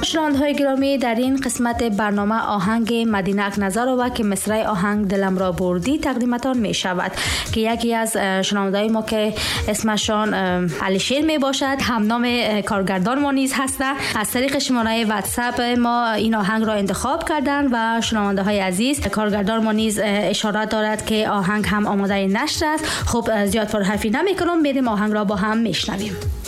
شنونده‌های گرامی، در این قسمت برنامه آهنگ مدینه نظر که مصرع آهنگ دلم را بردی تقدیمتان می شود که یکی از شنونده‌های ما که اسمشان علی شیر می باشد هم نام کارگردان ما نیز هستند، از طریق شماره واتساپ ما این آهنگ را انتخاب کردند و شنونده‌های عزیز کارگردان ما نیز اشاره دارد که آهنگ هم آماده نشر است. خب زیاد پرحرفی نمی‌کنم، بریم آهنگ را با هم میشنویم.